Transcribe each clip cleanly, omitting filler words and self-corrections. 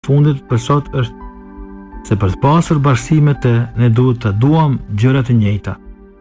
fundit për sot është se për të pasur bashkësi me të, ne duhet të duam gjërat e njëjta.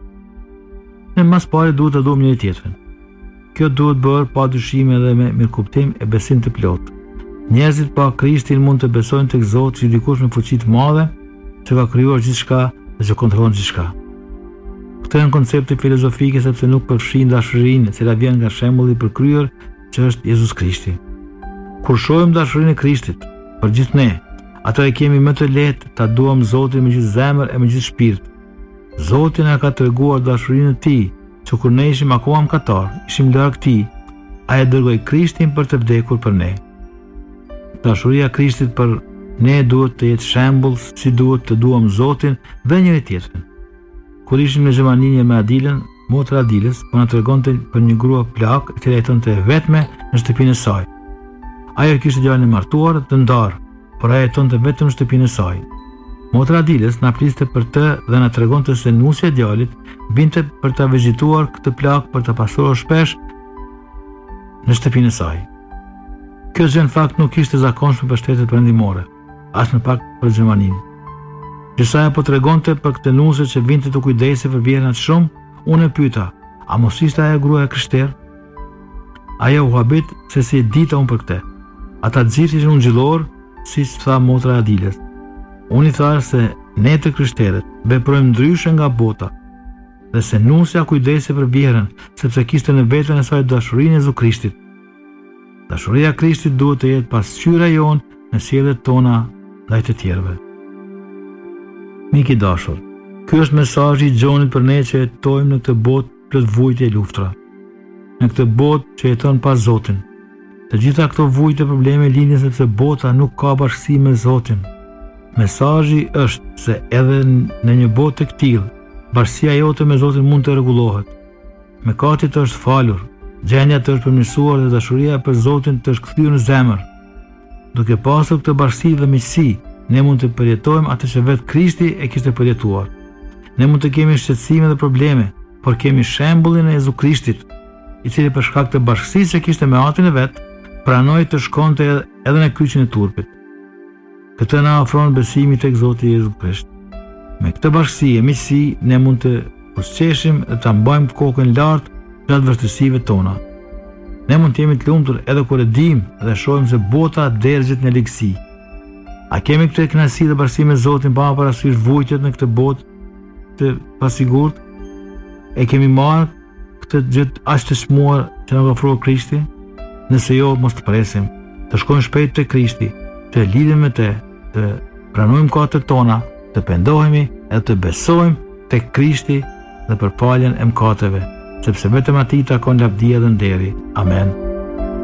Ne mas pari duhet të duam njëri tjetrin. Kjo duhet bërë pa dyshime dhe me mirëkuptim e besim të plot. Njerëzit pa Krishtin mund të besojnë tek Zoti si dikush me fuqi të madhe, që ka krijuar gjithçka dhe që kontrollon gjithçka. Këto janë koncepte filozofike sepse nuk përfshin dashurinë e cila vjen nga shembulli i përkryer që është Jezus Krishti. Kur shohim dashurinë e Krishtit për gjithë ne, atëherë kemi më të lehtë ta duam Zotin me gjithë zemër e me gjithë shpirt. Zoti na ka treguar dashurinë e Tij, që kur ne ishim akoma mëkatar, ishim larg Tij, ai e dërgoi Krishtin për të vdekur për ne. Dashuria e Krishtit për ne duhet të jetë shembull si duhet të duam Zotin dhe njëri tjetrin. Kur ishim në Gjermani me Adilën, motra Adilës po na tregonte për një grua plak e cila jetonte vetme në shtëpinë e saj. Ajo kishte djalin e martuar të ndarë, por ajo jetonte vetëm në shtëpinë e saj. Motra Adilës na fliste për të dhe na tregonte se nusja e djalit binte për ta vizituar këtë plak për ta pasuruar shpesh në shtëpinë e saj. Kjo gjë në fakt nuk ishte zakonshme për shtetet perëndimore, as në pak për Gjermaninë. Disa ajo po tregonte për këtë nusë që vinte të kujdesej për vjerna të shumë, unë e pyeta, a mos ishte ajo gruaja krishterë? Ajo u habit se si dita unë për këtë. Ata gjithë ishin ungjillor, siç tha motra Adilës. Unë i thash se ne të krishterët veprojmë ndryshe nga bota dhe se nusja kujdesej për vjerën sepse kishte në veten e saj dashurinë e Jezu Krishtit. Dashuria e Krishtit duhet të jetë pasqyra jonë në sjelljet tona ndaj të tjerëve. Mik i dashur, ky është mesazhi i Gjonit për ne që jetojmë në këtë botë plot vujtje e luftra. Në këtë botë që jeton pa Zotin. Të gjitha këto vujtje probleme lindin sepse bota nuk ka bashkësi me Zotin. Mesazhi është se edhe në një botë të tillë, bashkësia jote me Zotin mund të rregullohet. Mëkati të është falur, gjendja të është përmirësuar dhe dashuria për Zotin të është kthyer në zemër. Duke pasur këtë bashkësi dhe miqësi, ne mund të përjetojmë atë që vetë Krishti e kishte përjetuar. Ne mund të kemi shqetësime dhe probleme, por kemi shembullin e Jezu Krishtit, i cili për shkak të bashkësisë që kishte me Atin e vet, pranoi të shkonte edhe në kryqin e turpit. Këtë na ofron besimi tek Zoti Jezu Krisht. Me këtë bashkësi e miqësi ne mund të pusqeshim dhe ta mbajmë kokën lart gjatë vështirësive tona. Ne mund të jemi të lumtur edhe kur e dim dhe shohim se bota derdhet në ligësi. A kemi këtë kënaqësi dhe bashkësi me Zotin pa parasysh vujtjet në këtë botë të pasigurt? E kemi marrë këtë gjë aq të çmuar që na ofroi Krishti? Nëse jo, mos të presim, të shkojmë shpejt te Krishti, të lidhemi me të, të pranojmë mëkatet tona, të pendohemi e të besojmë tek Krishti dhe për faljen e mëkateve, sepse vetëm atij takon lavdia dhe nderi. Amen.